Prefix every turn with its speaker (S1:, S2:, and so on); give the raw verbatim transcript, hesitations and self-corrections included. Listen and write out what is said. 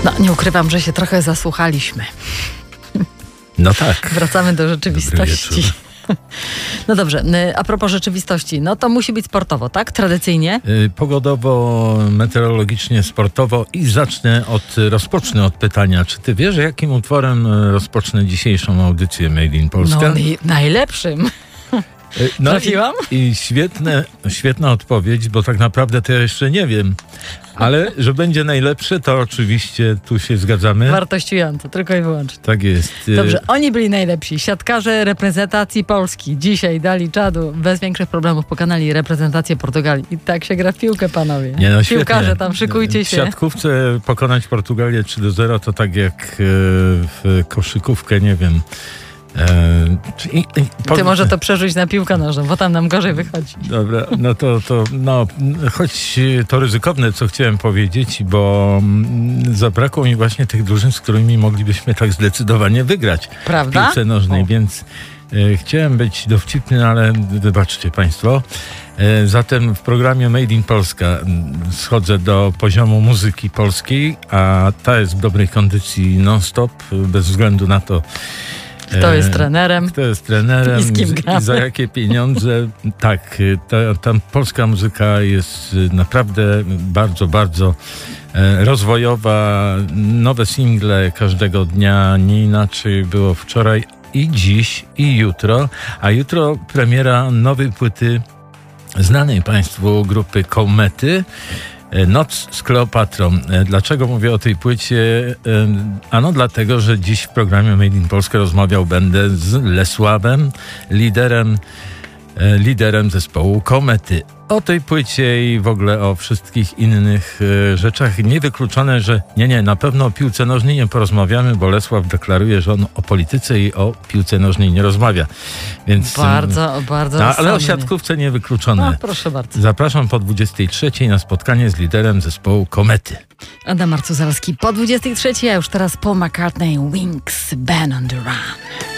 S1: No, nie ukrywam, że się trochę zasłuchaliśmy.
S2: No tak.
S1: Wracamy do rzeczywistości. No dobrze, a propos rzeczywistości, no to musi być sportowo, tak? Tradycyjnie?
S2: Pogodowo, meteorologicznie, sportowo i zacznę od, rozpocznę od pytania, czy ty wiesz, jakim utworem rozpocznę dzisiejszą audycję Made in Polska?
S1: No i najlepszym. No Trafiłam?
S2: I, i świetne, świetna odpowiedź, bo tak naprawdę to ja jeszcze nie wiem. Ale że będzie najlepsze, to oczywiście tu się zgadzamy.
S1: Wartościujące, tylko i wyłącznie.
S2: Tak jest.
S1: Dobrze, oni byli najlepsi. Siatkarze reprezentacji Polski. Dzisiaj dali czadu, bez większych problemów pokonali reprezentację Portugalii. I tak się gra w piłkę, panowie.
S2: Nie, no,
S1: Piłkarze tam, szykujcie się.
S2: W siatkówce pokonać Portugalię trzy do zera to tak jak w koszykówkę, nie wiem.
S1: I, i, po... Ty może to przerzuć na piłkę nożną, bo tam nam gorzej wychodzi.
S2: Dobra, no to, to no, choć to ryzykowne, co chciałem powiedzieć, bo zabrakło mi właśnie tych drużyn, z którymi moglibyśmy tak zdecydowanie wygrać.
S1: Prawda?
S2: W piłce nożnej, o. więc e, chciałem być dowcipny, ale wybaczcie państwo. E, zatem w programie Made in Polska schodzę do poziomu muzyki polskiej, a ta jest w dobrej kondycji non-stop, bez względu na to,
S1: Kto jest trenerem?
S2: Kto jest trenerem
S1: i, z kim
S2: i za jakie pieniądze. Tak, ta, ta polska muzyka jest naprawdę bardzo, bardzo rozwojowa. Nowe single każdego dnia, nie inaczej było wczoraj i dziś i jutro. A jutro premiera nowej płyty znanej państwu grupy Komety. Noc z Kleopatrą. Dlaczego mówię o tej płycie? Ano dlatego, że dziś w programie Made in Polska rozmawiał będę z Lesławem, liderem, liderem zespołu Komety. O tej płycie i w ogóle o wszystkich innych rzeczach. Niewykluczone, że nie, nie, na pewno o piłce nożnej nie porozmawiamy, bo Lesław deklaruje, że on o polityce i o piłce nożnej nie rozmawia. Więc,
S1: bardzo, bardzo.
S2: No, ale o siatkówce niewykluczone.
S1: No, proszę bardzo.
S2: Zapraszam po dwudziestej trzeciej na spotkanie z liderem zespołu Komety.
S1: Adam Marcuzalski po dwudziestej trzeciej, a już teraz Paul McCartney, Wings, Band on the Run.